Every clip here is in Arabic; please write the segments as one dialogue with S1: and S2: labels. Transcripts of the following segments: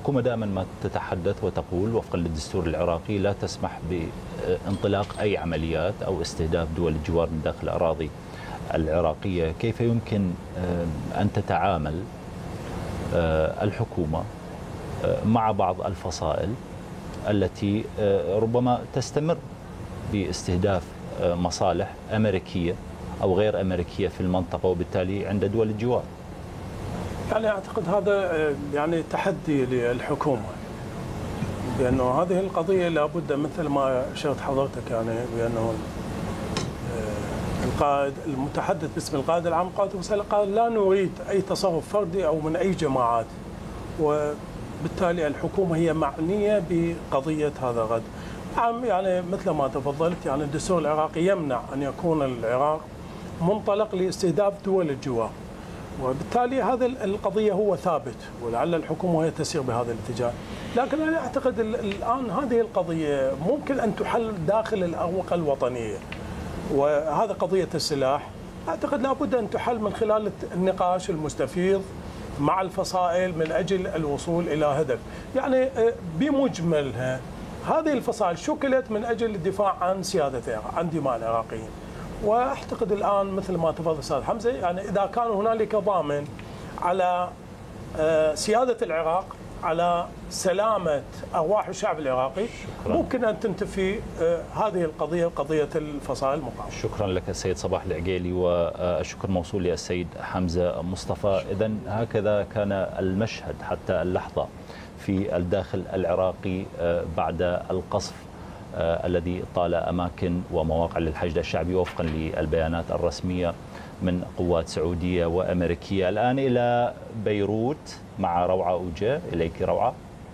S1: الحكومة دائما ما تتحدث وتقول وفقا للدستور العراقي لا تسمح بانطلاق أي عمليات أو استهداف دول الجوار من داخل الأراضي العراقية. كيف يمكن أن تتعامل الحكومة مع بعض الفصائل التي ربما تستمر باستهداف مصالح أمريكية أو غير أمريكية في المنطقة وبالتالي عند دول الجوار؟
S2: يعني أعتقد هذا يعني تحدي للحكومة، بأنه هذه القضية لابد مثل ما أشرت حضرتك يعني بأنه القائد المتحدث باسم القائد العام للقوات المسلحة قال لا نريد أي تصرف فردي أو من أي جماعات، وبالتالي الحكومة هي معنية بقضية هذا الغد. نعم يعني مثل ما تفضلت يعني الدستور العراقي يمنع أن يكون العراق منطلق لاستهداف دول الجوار، وبالتالي هذا القضية هو ثابت، ولعل الحكومة هي تسير بهذا الاتجاه. لكن أنا أعتقد الآن هذه القضية ممكن أن تحل داخل الأروقة الوطنية، وهذا قضية السلاح أعتقد لابد أن تحل من خلال النقاش المستفيض مع الفصائل من أجل الوصول إلى هدف. يعني بمجملها هذه الفصائل شكلت من أجل الدفاع عن سيادة عن دماء العراقيين، واعتقد الان مثل ما تفضل الاستاذ حمزه يعني اذا كان هنالك ضامن على سياده العراق، على سلامه ارواح الشعب العراقي، ممكن ان تنتفي هذه القضيه، قضيه الفصائل المقاومه.
S1: شكرا لك السيد صباح العقيلي، والشكر موصول للسيد حمزه مصطفى. اذا هكذا كان المشهد حتى اللحظه في الداخل العراقي بعد القصف الذي طال أماكن ومواقع للحشد الشعبي وفقا للبيانات الرسمية من قوات سعودية وأمريكية. الآن إلى بيروت مع روعة أوجه. إليك روعة.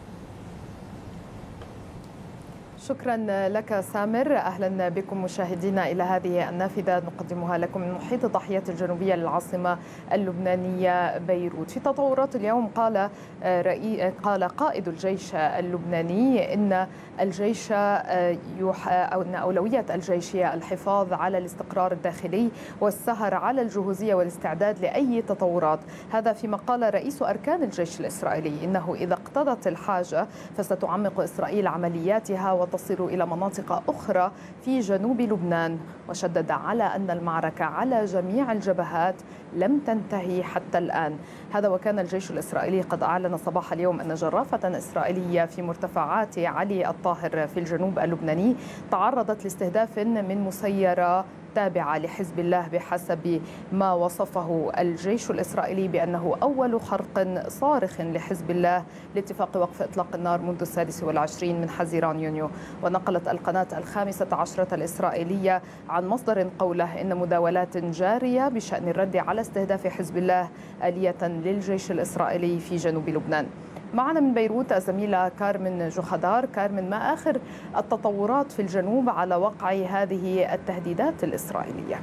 S3: شكرا لك سامر. أهلا بكم مشاهدينا إلى هذه النافذة نقدمها لكم من محيط الضاحية الجنوبية للعاصمة اللبنانية بيروت. في تطورات اليوم قال قائد الجيش اللبناني إن الجيش أو أن أولوية الجيش هي الحفاظ على الاستقرار الداخلي والسهر على الجهوزية والاستعداد لأي تطورات. هذا فيما قال رئيس أركان الجيش الإسرائيلي إنه إذا اقتضت الحاجة فستعمق إسرائيل عملياتها وتصل إلى مناطق أخرى في جنوب لبنان، وشدد على أن المعركة على جميع الجبهات لم تنتهي حتى الآن. هذا وكان الجيش الإسرائيلي قد أعلن صباح اليوم أن جرافة إسرائيلية في مرتفعات علي الطاهر في الجنوب اللبناني تعرضت لاستهداف من مسيرة تابعة لحزب الله، بحسب ما وصفه الجيش الإسرائيلي بأنه أول خرق صارخ لحزب الله لاتفاق وقف إطلاق النار منذ 26 من حزيران يونيو. ونقلت القناة 15 الإسرائيلية عن مصدر قوله إن مداولات جارية بشأن الرد على استهداف حزب الله آلية للجيش الإسرائيلي في جنوب لبنان. معنا من بيروت الزميلة كارمن جوخدار. كارمن، ما آخر التطورات في الجنوب على وقع هذه التهديدات الإسرائيلية؟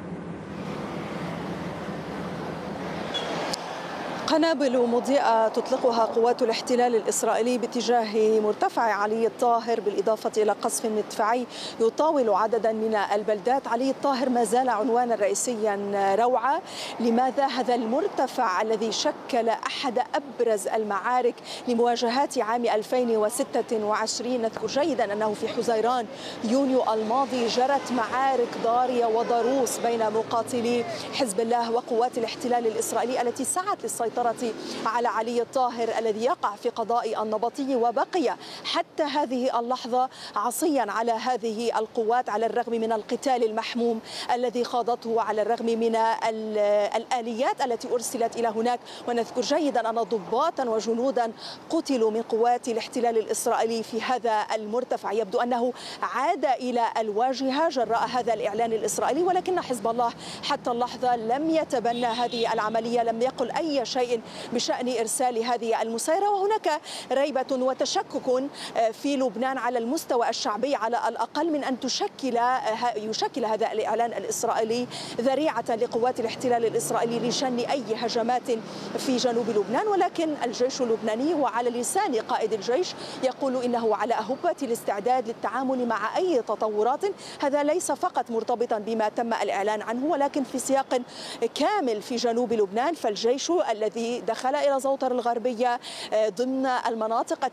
S4: قنابل مضيئة تطلقها قوات الاحتلال الإسرائيلي باتجاه مرتفع علي الطاهر، بالإضافة إلى قصف مدفعي يطاول عددا من البلدات. علي الطاهر ما زال عنوانا رئيسيا روعة. لماذا هذا المرتفع الذي شكل أحد أبرز المعارك لمواجهات عام 2026؟ نذكر جيدا أنه في حزيران يونيو الماضي جرت معارك ضارية وضروس بين مقاتلي حزب الله وقوات الاحتلال الإسرائيلي التي سعت للسيطرة على علي الطاهر الذي يقع في قضاء النبطي، وبقي حتى هذه اللحظة عصيا على هذه القوات على الرغم من القتال المحموم الذي خاضته، على الرغم من الآليات التي أرسلت إلى هناك. ونذكر جيدا أن ضباطا وجنودا قتلوا من قوات الاحتلال الإسرائيلي في هذا المرتفع. يبدو أنه عاد إلى الواجهة جراء هذا الإعلان الإسرائيلي، ولكن حزب الله حتى اللحظة لم يتبنى هذه العملية، لم يقل أي شيء بشأن إرسال هذه المسيرة. وهناك ريبة وتشكك في لبنان على المستوى الشعبي على الأقل من أن يشكل هذا الإعلان الإسرائيلي ذريعة لقوات الاحتلال الإسرائيلي لشن أي هجمات في جنوب لبنان. ولكن الجيش اللبناني وعلى لسان قائد الجيش يقول إنه على أهبة الاستعداد للتعامل مع أي تطورات. هذا ليس فقط مرتبطا بما تم الإعلان عنه، ولكن في سياق كامل في جنوب لبنان. فالجيش الذي دخل إلى زوطر الغربية ضمن المناطق